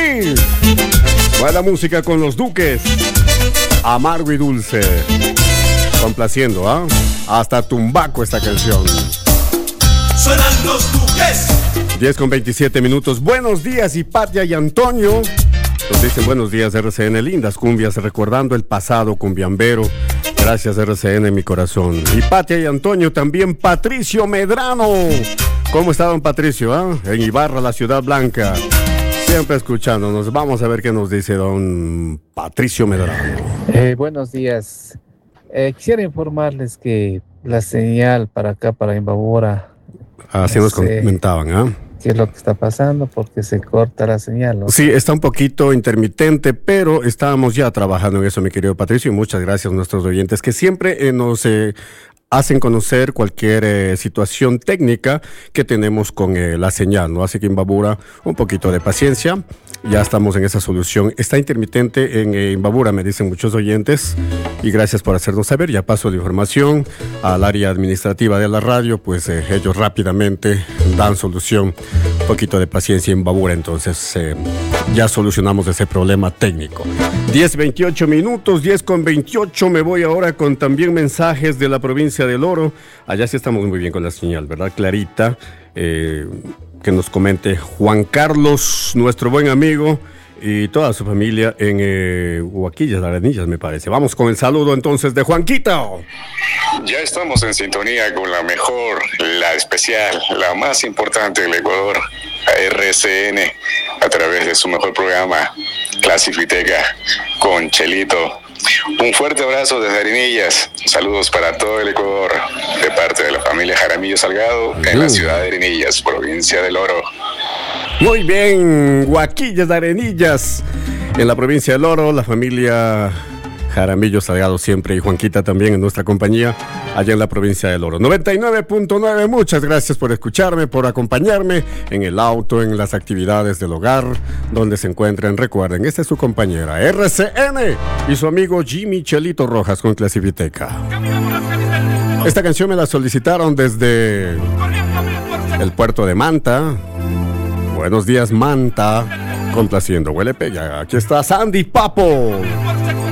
Jimmy. Buena música con los Duques. Amargo y dulce. Complaciendo, ¿ah? Hasta tumbaco esta canción. Suenan los Duques. 10:27. Buenos días, Hipatia y Antonio. Nos dicen buenos días, RCN. Lindas cumbias, recordando el pasado cumbiambero. Gracias, RCN, mi corazón. Hipatia y Antonio, también Patricio Medrano. ¿Cómo está, don Patricio? En Ibarra, la Ciudad Blanca. Siempre escuchándonos. Vamos a ver qué nos dice don Patricio Medrano. Buenos días. Quisiera informarles que la señal para acá, para Imbabura... Así nos comentaban, ¿ah? ¿Qué es lo que está pasando? Porque se corta la señal, ¿no? Sí, está un poquito intermitente, pero estábamos ya trabajando en eso, mi querido Patricio, y muchas gracias a nuestros oyentes que siempre nos hacen conocer cualquier situación técnica que tenemos con la señal, ¿no? Así que Imbabura, un poquito de paciencia, ya estamos en esa solución. Está intermitente en Imbabura, me dicen muchos oyentes, y gracias por hacernos saber. Ya paso la información al área administrativa de la radio, pues ellos rápidamente dan solución. Un poquito de paciencia en Imbabura, entonces ya solucionamos ese problema técnico. 10:28, 10:28, me voy ahora con también mensajes de la provincia del Oro. Allá sí estamos muy bien con la señal, ¿verdad? Clarita, que nos comente Juan Carlos, nuestro buen amigo, y toda su familia en Huaquillas, Arenillas, me parece. Vamos con el saludo entonces de Juanquito. Ya estamos en sintonía con la mejor, la especial, la más importante del Ecuador, RCN, a través de su mejor programa, Clasifiteca, con Chelito. Un fuerte abrazo desde Arenillas. Saludos para todo el Ecuador, de parte de la familia Jaramillo Salgado, en la ciudad de Arenillas, provincia del Oro. Muy bien, Huaquillas de Arenillas, en la provincia del Oro, la familia Jaramillo Salgado siempre, y Juanquita también en nuestra compañía, allá en la provincia del Oro. 99.9, muchas gracias por escucharme, por acompañarme en el auto, en las actividades del hogar, donde se encuentren. Recuerden, esta es su compañera RCN y su amigo Jimmy Chelito Rojas con Clasifiteca. Esta canción me la solicitaron desde el puerto de Manta. Buenos días, Manta, complaciendo Huele Pega. Aquí está Sandy Papo.